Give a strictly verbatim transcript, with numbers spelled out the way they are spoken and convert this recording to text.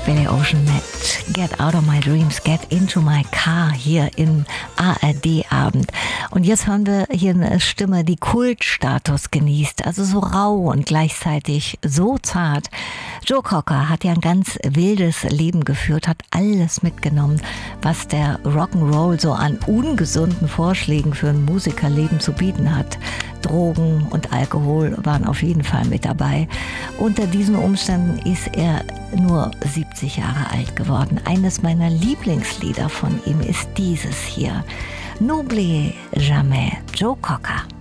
Billy Ocean mit Get Out of My Dreams, Get Into My Car hier im A R D-Abend. Und jetzt hören wir hier eine Stimme, die Kultstatus genießt, also so rau und gleichzeitig so zart. Joe Cocker hat ja ein ganz wildes Leben geführt, hat alles mitgenommen, was der Rock'n'Roll so an ungesunden Vorschlägen für ein Musikerleben zu bieten hat. Drogen und Alkohol waren auf jeden Fall mit dabei. Unter diesen Umständen ist er nur siebzig Jahre alt geworden. Eines meiner Lieblingslieder von ihm ist dieses hier. N'oubliez jamais, Joe Cocker.